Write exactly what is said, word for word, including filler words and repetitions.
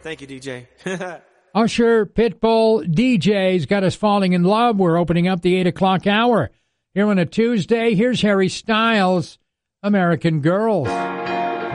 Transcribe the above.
Thank you, D J. Usher, Pitbull, D J's got us falling in love. We're opening up the eight o'clock hour. Here on a Tuesday, here's Harry Styles, American Girl.